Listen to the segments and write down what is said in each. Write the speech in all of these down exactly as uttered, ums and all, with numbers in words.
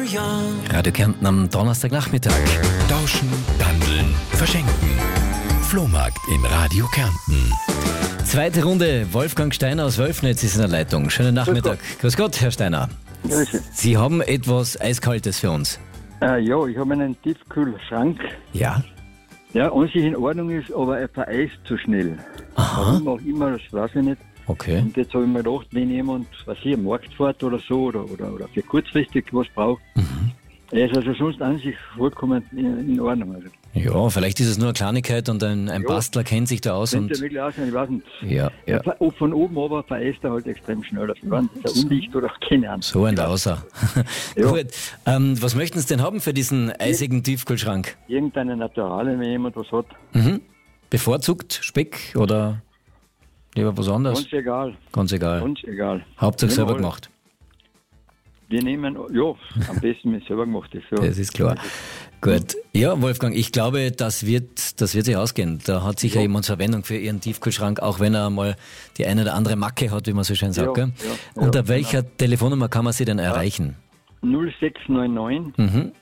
Radio Kärnten am Donnerstagnachmittag. Tauschen, handeln, verschenken. Flohmarkt in Radio Kärnten. Zweite Runde. Wolfgang Steiner aus Wölfnitz ist in der Leitung. Schönen Nachmittag. Grüß Gott, Herr Steiner. Grüße. Sie haben etwas Eiskaltes für uns. Äh, ja, ich habe einen Tiefkühlschrank, Ja? der an sich in Ordnung ist, aber er vereist zu schnell. Aha. Warum auch immer, das weiß ich nicht. Okay. Und jetzt habe ich mir gedacht, wenn jemand, was hier, am Markt fährt oder so, oder, oder, oder für kurzfristig was braucht, Mhm. er ist also sonst an sich vollkommen in, in Ordnung. Also, Ja, vielleicht ist es nur eine Kleinigkeit und ein, ein Ja. Bastler kennt sich da aus. könnte Und wirklich auch sein, ich weiß nicht. ja, ja. Ob von oben aber vereist er halt extrem schnell. Also, ich weiß nicht, ist er undicht oder keine Ahnung. So ein Lauser. Ja. Gut. Ähm, was möchten Sie denn haben für diesen eisigen Tiefkühlschrank? Irgendeine Naturale, wenn jemand was hat, Mhm. Bevorzugt Speck oder lieber was anderes? ganz egal. Ganz egal. Ganz egal. Hauptsache Nehmen selber alle. gemacht. Wir nehmen, ja, am besten mit selber gemacht. Das, ja. Das ist klar. Gut. Ja, Wolfgang, ich glaube, das wird, das wird sich ausgehen. Da hat sicher Ja. jemand Verwendung für Ihren Tiefkühlschrank, auch wenn er mal die eine oder andere Macke hat, wie man so schön sagt. Ja, gell? ja, ja, Unter welcher Telefonnummer kann man Sie denn erreichen? null sechs neun neun Mhm.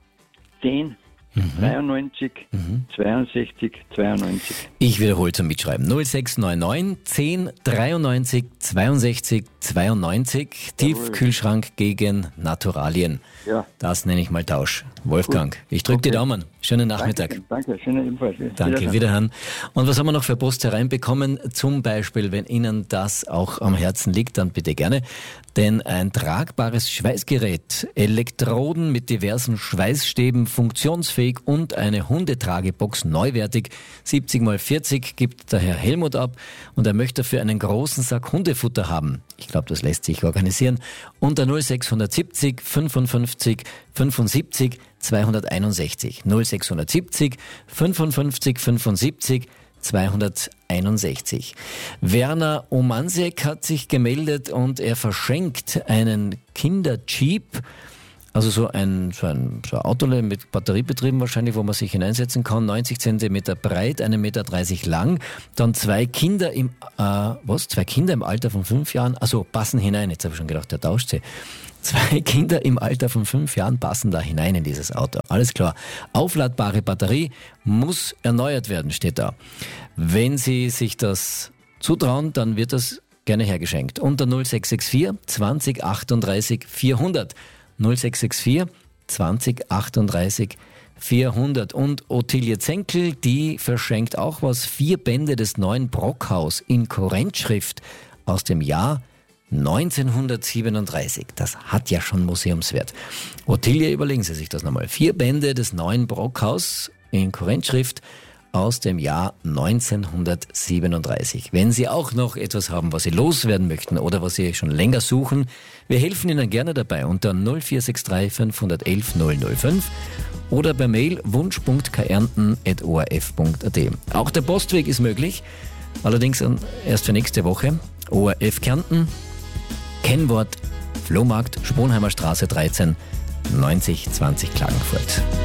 zehn dreiundneunzig zweiundsechzig zweiundneunzig. Ich wiederhole zum Mitschreiben. null sechs neun neun zehn dreiundneunzig zweiundsechzig zweiundneunzig. Tiefkühlschrank gegen Naturalien. Ja. Das nenne ich mal Tausch. Wolfgang, ich drücke die Okay. Daumen. Schönen Nachmittag. Danke, danke, schöne ebenfalls. Danke, wiederhören. Und was haben wir noch für Post hereinbekommen? Zum Beispiel, wenn Ihnen das auch am Herzen liegt, dann bitte gerne. Denn ein tragbares Schweißgerät, Elektroden mit diversen Schweißstäben, funktionsfähig und eine Hundetragebox neuwertig, siebzig mal vierzig gibt der Herr Helmut ab und er möchte dafür einen großen Sack Hundefutter haben. Ich glaube, das lässt sich organisieren. Unter null sechs sieben null fünfundfünfzig fünfundsiebzig zweihunderteinundsechzig. null sechs sieben null fünfundfünfzig fünfundsiebzig zweihunderteinundsechzig. Werner Omansek hat sich gemeldet und er verschenkt einen Kinderjeep, also so ein, so ein, so ein Auto mit Batteriebetrieben wahrscheinlich, wo man sich hineinsetzen kann, neunzig Zentimeter breit, ein Meter dreißig lang, dann zwei Kinder im, äh, was, zwei Kinder im Alter von fünf Jahren, also passen hinein, jetzt habe ich schon gedacht, der tauscht sie. Zwei Kinder im Alter von fünf Jahren passen da hinein in dieses Auto. Alles klar. Aufladbare Batterie muss erneuert werden, steht da. Wenn Sie sich das zutrauen, dann wird das gerne hergeschenkt. Unter null sechs sechs vier zwanzig achtunddreißig vierhundert. null sechs sechs vier zwanzig achtunddreißig vierhundert. Und Ottilie Zenkel, die verschenkt auch was. Vier Bände des neuen Brockhaus in Kurrentschrift aus dem Jahr neunzehnhundertsiebenunddreißig. Das hat ja schon Museumswert. Ottilie, überlegen Sie sich das nochmal. Vier Bände des neuen Brockhaus in Kurrentschrift aus dem Jahr neunzehnhundertsiebenunddreißig. Wenn Sie auch noch etwas haben, was Sie loswerden möchten oder was Sie schon länger suchen, wir helfen Ihnen gerne dabei unter null vier sechs drei fünf eins eins null null fünf oder per Mail wunsch punkt kärnten at o r f punkt a t. Auch der Postweg ist möglich, allerdings erst für nächste Woche. O R F Kärnten, Kennwort Flohmarkt, Sponheimer Straße dreizehn, neunzig zwanzig Klagenfurt.